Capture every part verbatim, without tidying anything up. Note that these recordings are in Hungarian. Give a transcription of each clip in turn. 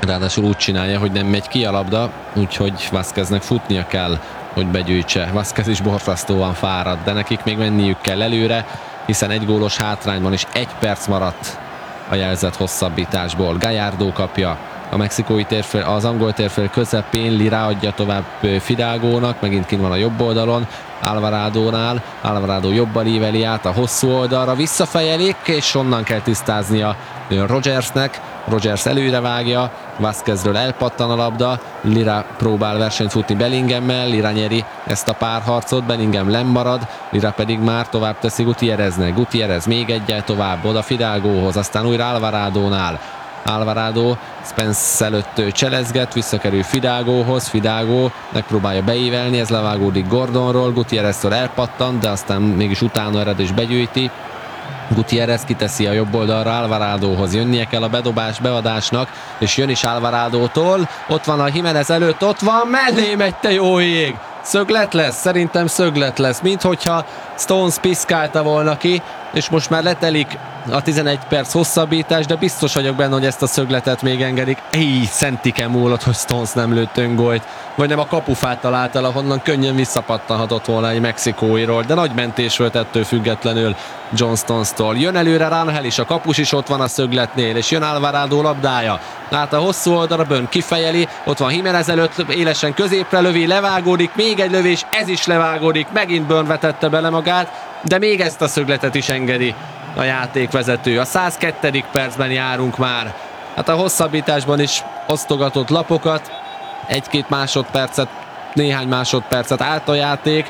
Ráadásul úgy csinálja, hogy nem megy ki a labda, úgyhogy Vázqueznek futnia kell, hogy begyűjtse. Vázquez is borzasztóan fárad, de nekik még menniük kell előre, hiszen egy gólos hátrányban is egy perc maradt a jelzett hosszabbításból. Gallardo kapja a mexikói térfél, az angol térfél közepén, Lira adja tovább Fidalgónak, megint kint van a jobb oldalon, Alvarado-nál, Alvarado jobbal íveli át a hosszú oldalra, visszafejelik, és onnan kell tisztáznia Rogersnek. Rogers előre vágja, Vázquezről elpattan a labda, Lira próbál versenyt futni Bellinghemmel, Lira nyeri ezt a párharcot, Bellingham lemarad, Lira pedig már tovább teszi Gutiérreznek, Gutiérrez még egyel tovább, oda Fidalgóhoz, aztán újra Alvarado-nál. Alvarado Spence előtt cselezget, visszakerül Fidalgóhoz, Fidalgó megpróbálja beívelni, ez levágódik Gordonról, Gutiérreztől elpattant, de aztán mégis utána ered és begyűjti. Gutiérrez kiteszi a jobb oldalra Alvaradóhoz, jönnie kell a bedobás beadásnak, és jön is Alvaradótól, ott van a Jiménez előtt, ott van, mellé megy, te jó ég! Szöglet lesz, szerintem szöglet lesz, minthogyha Stones piszkálta volna ki, és most már letelik a tizenegy perc hosszabbítás, de biztos vagyok benne, hogy ezt a szögletet még engedik. Éj, szentike múlott, hogy Stones nem lőtt öngolt, vagy nem a kapufát talált el, ahonnan könnyen visszapattanhatott volna egy mexikóiról, de nagy mentés volt ettől függetlenül John Stones-tól. Jön előre Rangel is, a kapus is ott van a szögletnél, és jön Alvarado labdája. Át a hosszú oldalra, Bön kifejeli, ott van Jiménez előtt, élesen középre lövi, levágódik, még egy lövés, ez is levágódik, megint Bön vetette bele magát, de még ezt a szögletet is engedi a játékvezető. A száz kettő percben járunk már. Hát a hosszabbításban is osztogatott lapokat, egy-két másodpercet, néhány másodpercet állt a játék,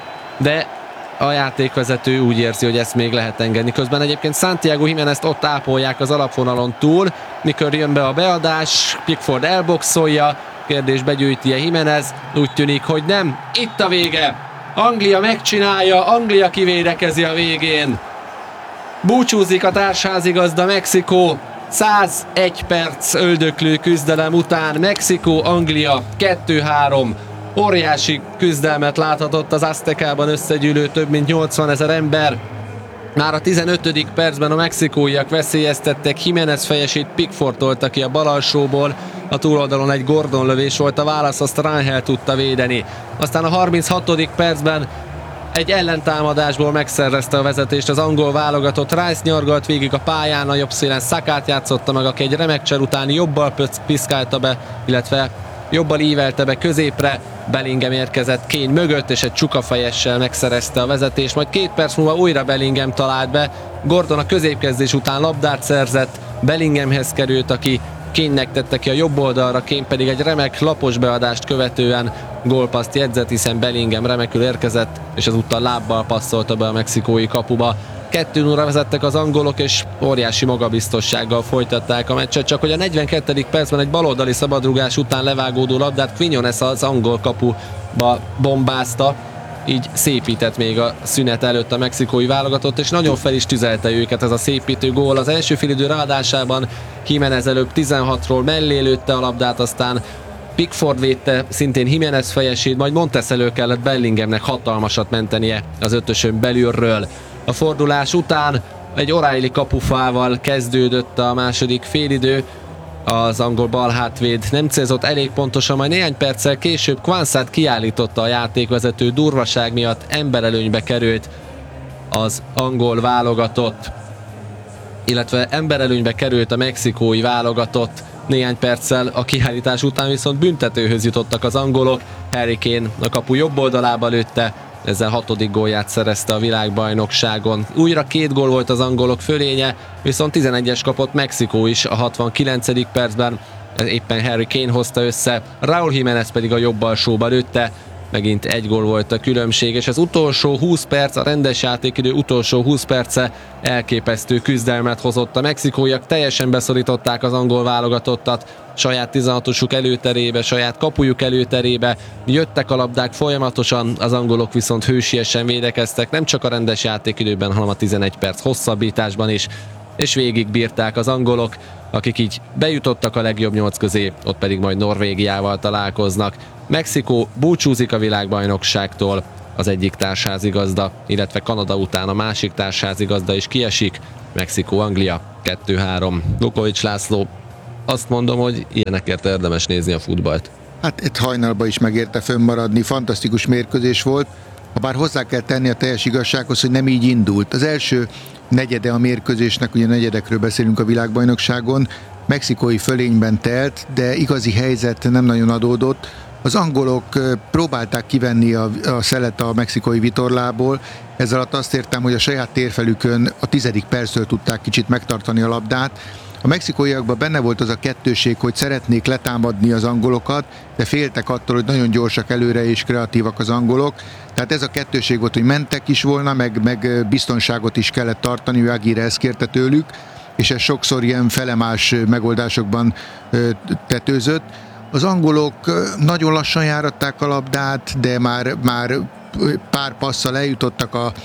de a játékvezető úgy érzi, hogy ezt még lehet engedni. Közben egyébként Santiago Jiménezt ott ápolják az alapvonalon túl, mikor jön be a beadás, Pickford elboxolja, kérdés, begyűjti-e Jiménez, úgy tűnik, hogy nem. Itt a vége! Anglia megcsinálja, Anglia kivédekezi a végén. Búcsúzik a társházigazda Mexikó, százegy perc öldöklő küzdelem után Mexikó-Anglia kettő három. Óriási küzdelmet láthatott az Aztekában összegyűlő több mint nyolcvanezer ember. Már a tizenötödik percben a mexikóiak veszélyeztettek, Jiménez fejesét Pickford tolta ki a bal alsóból, a túloldalon egy Gordon lövés volt a válasz, azt Rangel tudta védeni. Aztán a harminchatodik percben egy ellentámadásból megszerezte a vezetést az angol válogatott, Rice nyargalt végig a pályán, a jobb szélen Sakát játszotta meg, aki egy remek cser után jobbal piszkálta be, illetve jobbal ívelte be középre, Bellingham érkezett Kane mögött, és egy csukafejessel megszerezte a vezetést, majd két perc múlva újra Bellingham talált be, Gordon a középkezdés után labdát szerzett, Bellinghamhez került, aki Kane-nek tette ki a jobb oldalra, Kane pedig egy remek lapos beadást követően gólpaszt jegyzett, hiszen Bellingham remekül érkezett, és ezúttal lábbal passzolta be a mexikói kapuba. kettő nulla vezettek az angolok, és óriási magabiztossággal folytatták a meccset, csak hogy a negyvenkettedik percben egy baloldali szabadrugás után levágódó labdát Quiñones az angol kapuba bombázta, így szépített még a szünet előtt a mexikói válogatott, és nagyon fel is tüzelte őket ez a szépítő gól. Az első félidő ráadásában Jiménez előbb tizenhatról mellé lőtte a labdát, aztán Pickford védte szintén Jiménez fejesét, majd Montes elő kellett Bellinghamnek hatalmasat mentenie az ötösön belülről. A fordulás után egy O'Reilly kapufával kezdődött a második félidő, az angol balhátvéd nem célzott elég pontosan, majd néhány perccel később Quansát kiállította a játékvezető, durvaság miatt emberelőnybe került az angol válogatott, illetve emberelőnybe került a mexikói válogatott. Néhány perccel a kiállítás után viszont büntetőhöz jutottak az angolok, Harry Kane a kapu jobb oldalába lőtte, ezzel hatodik gólját szerezte a világbajnokságon. Újra két gól volt az angolok fölénye, viszont tizenegyes kapott Mexikó is a hatvankilencedik percben, éppen Harry Kane hozta össze, Raúl Jiménez pedig a jobb alsóba lőtte, megint egy gól volt a különbség, és az utolsó húsz perc, a rendes játékidő utolsó húsz perce elképesztő küzdelmet hozott. A mexikóiak teljesen beszorították az angol válogatottat, saját tizenhatosuk előterébe, saját kapujuk előterébe, jöttek a labdák folyamatosan, az angolok viszont hősiesen védekeztek, nem csak a rendes játékidőben, hanem a tizenegy perc hosszabbításban is, és végig bírták az angolok, akik így bejutottak a legjobb nyolc közé, ott pedig majd Norvégiával találkoznak. Mexikó búcsúzik a világbajnokságtól, az egyik társházigazda, illetve Kanada után a másik társházigazda is kiesik. Mexikó-Anglia kettő három. Lukovics László, azt mondom, hogy ilyenekért érdemes nézni a futballt. Hát egy hajnalba is megérte fönnmaradni, fantasztikus mérkőzés volt, habár hozzá kell tenni a teljes igazsághoz, hogy nem így indult. Az első negyede a mérkőzésnek, ugye negyedekről beszélünk a világbajnokságon, mexikói fölényben telt, de igazi helyzet nem nagyon adódott. Az angolok próbálták kivenni a, a szelet a mexikói vitorlából, ezzel alatt azt értem, hogy a saját térfelükön a tizedik perctől tudták kicsit megtartani a labdát. A mexikóiakban benne volt az a kettőség, hogy szeretnék letámadni az angolokat, de féltek attól, hogy nagyon gyorsak előre és kreatívak az angolok. Tehát ez a kettőség volt, hogy mentek is volna, meg, meg biztonságot is kellett tartani, ő Aguirre ezt kérte tőlük, és ez sokszor ilyen felemás megoldásokban tetőzött. Az angolok nagyon lassan járatták a labdát, de már, már pár passzal eljutottak a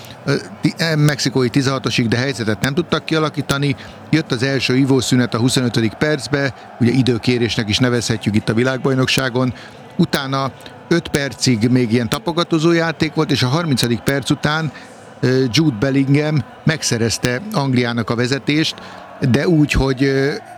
mexikói tizenhatosig, de helyzetet nem tudtak kialakítani. Jött az első ivószünet a huszonötödik percbe, ugye időkérésnek is nevezhetjük itt a világbajnokságon. Utána öt percig még ilyen tapogatózó játék volt, és a harmincadik perc után Jude Bellingham megszerezte Angliának a vezetést, de úgy, hogy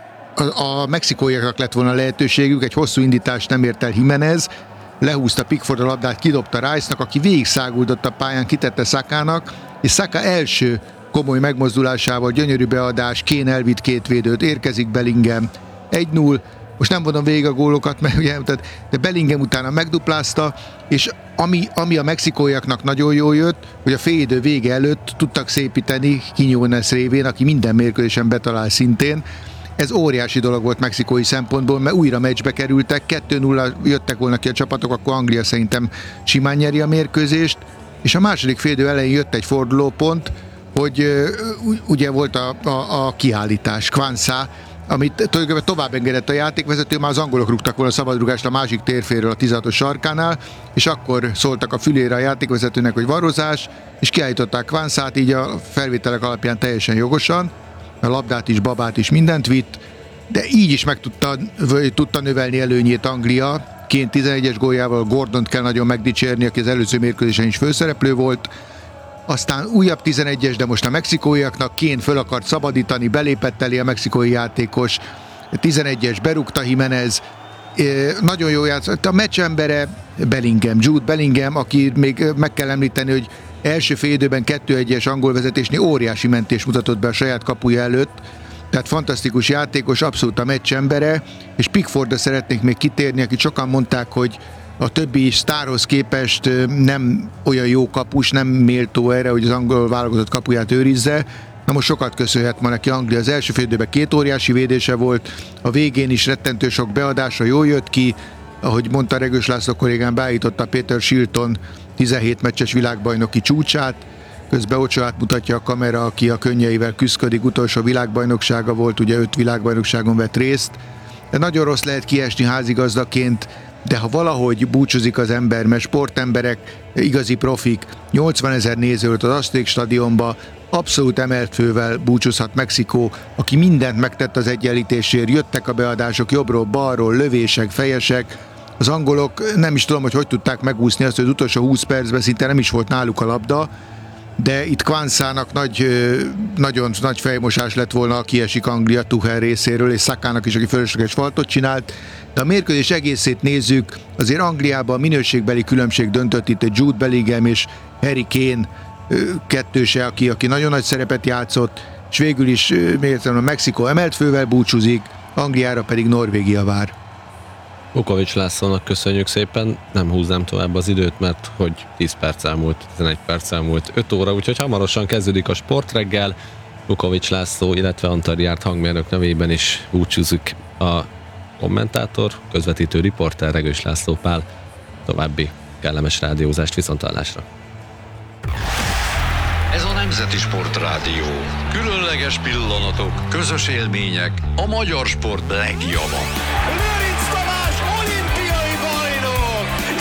a, a mexikóiaknak lett volna lehetőségük, egy hosszú indítást nem ért el Jimenez, lehúzta Pickford a labdát, kidobta Rice-nak, aki végig száguldott a pályán, kitette Sakának, és Saka első komoly megmozdulásával, gyönyörű beadás, Kane elvitt két védőt, érkezik Bellingham, egy null, most nem mondom végig a gólokat, mert ugye, de Bellingham utána megduplázta, és ami, ami a mexikóiaknak nagyon jól jött, hogy a félidő vége előtt tudtak szépíteni Quiñones révén, aki minden mérkőzésen betalál szintén. Ez óriási dolog volt mexikói szempontból, mert újra meccsbe kerültek, kettő nulla jöttek volna ki a csapatok, akkor Anglia szerintem simán nyeri a mérkőzést, és a második félidő elején jött egy fordulópont, hogy ugye volt a, a, a kiállítás, Kwanza, amit tulajdonképpen tovább engedett a játékvezető, már az angolok rúgtak volna a szabadrugást a másik térféről a tizenhatos sarkánál, és akkor szóltak a fülére a játékvezetőnek, hogy varrozás, és kiállították Kwanzát, így a felvételek alapján teljesen jogosan, a labdát is, babát is, mindent vitt, de így is meg tudta, tudta növelni előnyét Anglia. Kane tizenegyes góljával, Gordont kell nagyon megdicsérni, aki az előző mérkőzésen is főszereplő volt. Aztán újabb tizenegyes, de most a mexikóiaknak Kane föl akart szabadítani, belépett elé a mexikói játékos, tizenegyes berúgta Jimenez, nagyon jó játszott. A meccs embere Bellingham, Jude Bellingham, aki még meg kell említeni, hogy első fél időben kettő egyes angol vezetésnél óriási mentés mutatott be a saját kapuja előtt, tehát fantasztikus játékos, abszolút a meccs embere, és Pickfordra szeretnék még kitérni, akit sokan mondták, hogy a többi sztárhoz képest nem olyan jó kapus, nem méltó erre, hogy az angol válogatott kapuját őrizze. Na most sokat köszönhet ma neki Anglia. Az első fél időben két óriási védése volt, a végén is rettentő sok beadása jól jött ki, ahogy mondta Regős László kollégám, beállította Peter Shilton tizenhét meccses világbajnoki csúcsát, közben Ochoát mutatja a kamera, aki a könnyeivel küszködik, utolsó világbajnoksága volt, ugye öt világbajnokságon vett részt. De nagyon rossz lehet kiesni házigazdaként, de ha valahogy búcsúzik az ember, mert sportemberek, igazi profik, nyolcvanezer nézőt az Azték stadionba, abszolút emelt fővel búcsúzhat Mexikó, aki mindent megtett az egyenlítésért, jöttek a beadások jobbról, balról, lövések, fejesek. Az angolok nem is tudom, hogy hogy tudták megúszni azt, hogy az utolsó húsz percben szinte nem is volt náluk a labda, de itt Kwanzának nagy, nagyon nagy fejmosás lett volna, aki kiesik Anglia Tuchel részéről, és Sakának is, aki fölösleges faltot csinált. De a mérkőzés egészét nézzük, azért Angliában a minőségbeli különbség döntött itt egy Jude Bellingham és Harry Kane kettőse, aki, aki nagyon nagy szerepet játszott, és végül is mértem, a Mexikó emelt fővel búcsúzik, Angliára pedig Norvégia vár. Vukovics Lászlónak köszönjük szépen, nem húznám tovább az időt, mert hogy tíz perc elmúlt, tizenegy perc elmúlt, öt óra, úgyhogy hamarosan kezdődik a sportreggel. Vukovics László, illetve Antal Gyárt hangmérnök nevében is búcsúzik a kommentátor, közvetítő riporter Regős László Pál. További kellemes rádiózást, viszonthallásra. Ez a Nemzeti Sportrádió. Különleges pillanatok, közös élmények, a magyar sport legjava.